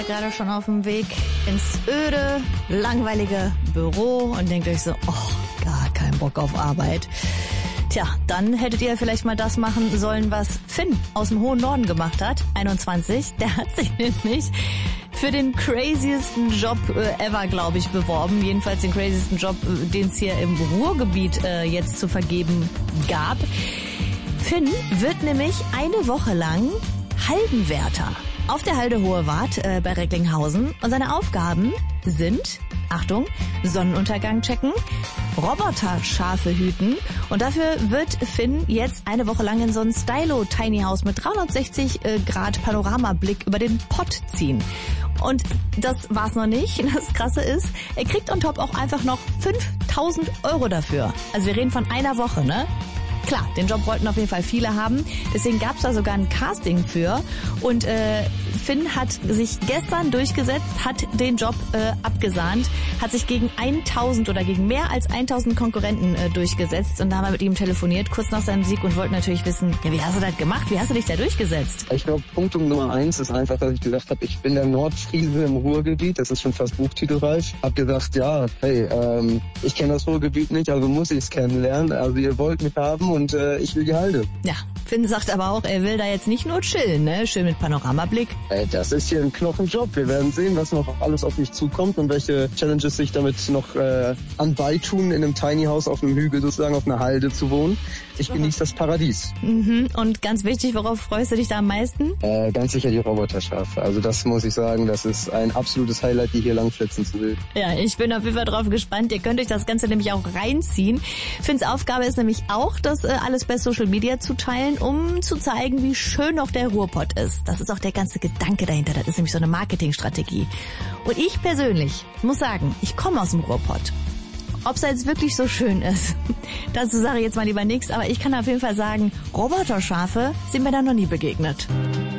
Gerade schon auf dem Weg ins öde, langweilige Büro und denkt euch so, oh, gar keinen Bock auf Arbeit. Tja, dann hättet ihr vielleicht mal das machen sollen, was Finn aus dem hohen Norden gemacht hat, 21. Der hat sich nämlich für den craziesten Job ever, glaube ich, beworben. Jedenfalls den craziesten Job, den es hier im Ruhrgebiet jetzt zu vergeben gab. Finn wird nämlich eine Woche lang Haldenwärter auf der Halde Hohe Wart bei Recklinghausen. Und seine Aufgaben sind, Achtung, Sonnenuntergang checken, Roboterschafe hüten. Und dafür wird Finn jetzt eine Woche lang in so ein Stylo-Tiny House mit 360 Grad Panoramablick über den Pott ziehen. Und das war's noch nicht. Das Krasse ist, er kriegt on top auch einfach noch 5.000 € dafür. Also wir reden von einer Woche, ne? Klar, den Job wollten auf jeden Fall viele haben. Deswegen gab es da sogar ein Casting für. Und Finn hat sich gestern durchgesetzt, hat den Job abgesahnt, hat sich gegen 1.000 oder gegen mehr als 1.000 Konkurrenten durchgesetzt. Und da haben wir mit ihm telefoniert, kurz nach seinem Sieg, und wollten natürlich wissen, ja, wie hast du das gemacht? Wie hast du dich da durchgesetzt? Ich glaube, Punkt Nummer 1 ist einfach, dass ich gesagt habe, ich bin der Nordfriese im Ruhrgebiet. Das ist schon fast buchtitelreif. Hab gesagt, ja, hey, ich kenne das Ruhrgebiet nicht, also muss ich es kennenlernen. Also ihr wollt mich haben und ich will die Halde. Ja, Finn sagt aber auch, er will da jetzt nicht nur chillen, ne? Schön mit Panoramablick. Das ist hier ein Knochenjob. Wir werden sehen, was noch alles auf mich zukommt und welche Challenges sich damit noch anbeitun, in einem Tiny House auf einem Hügel sozusagen, auf einer Halde zu wohnen. Ich genieße das Paradies. Mhm. Und ganz wichtig, worauf freust du dich da am meisten? Ganz sicher die Roboterschafe. Also das muss ich sagen, das ist ein absolutes Highlight, die hier langflitzen zu will. Ja, ich bin auf jeden Fall drauf gespannt. Ihr könnt euch das Ganze nämlich auch reinziehen. Finns Aufgabe ist nämlich auch, das alles bei Social Media zu teilen, um zu zeigen, wie schön auch der Ruhrpott ist. Das ist auch der ganze Gedanke dahinter. Das ist nämlich so eine Marketingstrategie. Und ich persönlich muss sagen, ich komme aus dem Ruhrpott. Ob es jetzt wirklich so schön ist, dazu sage ich jetzt mal lieber nichts. Aber ich kann auf jeden Fall sagen, Roboterschafe sind mir da noch nie begegnet.